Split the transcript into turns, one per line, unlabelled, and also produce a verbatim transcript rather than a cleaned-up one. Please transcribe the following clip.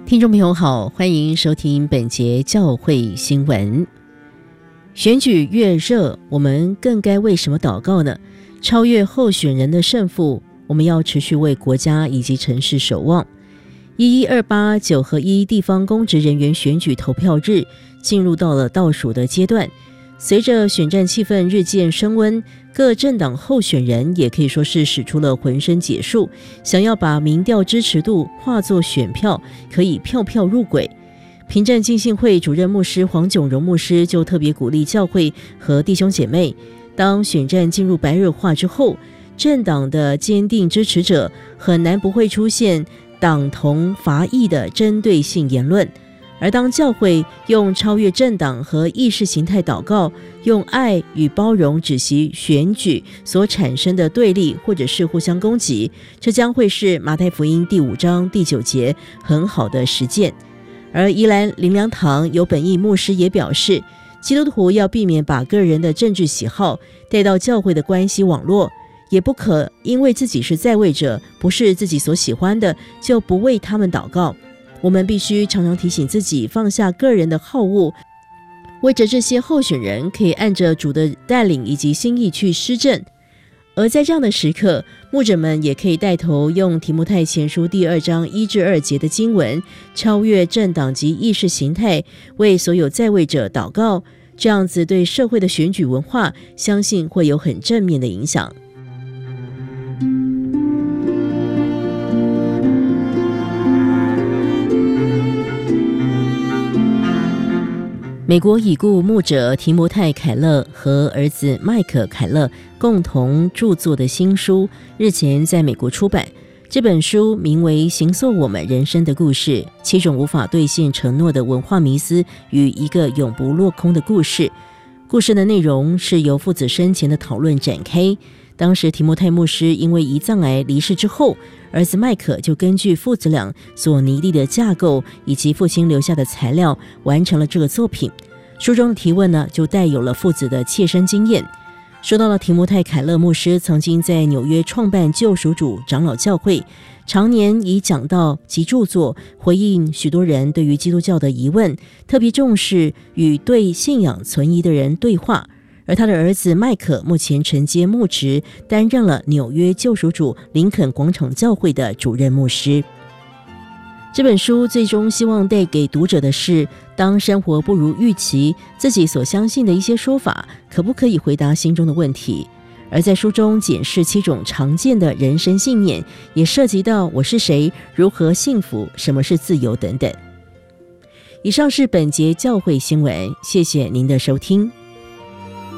听众朋友好，欢迎收听本节教会新闻。选举越热，我们更该为什么祷告呢？超越候选人的胜负，我们要持续为国家以及城市守望。一一二八九合一地方公职人员选举投票日进入到了倒数的阶段，随着选战气氛日渐升温，各政党候选人也可以说是使出了浑身解数，想要把民调支持度化作选票，可以票票入轨。平镇浸信会主任牧师黄炯荣牧师就特别鼓励教会和弟兄姐妹，当选战进入白热化之后，政党的坚定支持者很难不会出现党同伐异的针对性言论，而当教会用超越政党和意识形态祷告，用爱与包容止息选举所产生的对立或者是互相攻击，这将会是马太福音第五章第九节很好的实践。而宜兰灵粮堂有本义牧师也表示，基督徒要避免把个人的政治喜好带到教会的关系网络，也不可因为自己是在位者，不是自己所喜欢的，就不为他们祷告。我们必须常常提醒自己，放下个人的好恶，为着这些候选人可以按着主的带领以及心意去施政。而在这样的时刻，牧者们也可以带头用提摩太前书第二章一至二节的经文，超越政党及意识形态，为所有在位者祷告，这样子对社会的选举文化，相信会有很正面的影响。美国已故牧者提摩太·凯勒和儿子麦克·凯勒共同著作的新书日前在美国出版。这本书名为《形塑我们人生的故事：七种无法兑现承诺的文化迷思与一个永不落空的故事》。故事的内容是由父子生前的讨论展开。当时提摩太牧师因为胰脏癌离世之后，儿子麦克就根据父子俩所拟立的架构以及父亲留下的材料，完成了这个作品。书中的提问呢，就带有了父子的切身经验。说到了提摩太·凯勒牧师曾经在纽约创办救赎主长老教会，常年以讲道及著作回应许多人对于基督教的疑问，特别重视与对信仰存疑的人对话。而他的儿子麦克目前承接牧职，担任了纽约救赎主林肯广场教会的主任牧师。这本书最终希望带给读者的是，当生活不如预期，自己所相信的一些说法，可不可以回答心中的问题？而在书中检视七种常见的人生信念，也涉及到我是谁、如何幸福、什么是自由等等。以上是本节教会新闻，谢谢您的收听。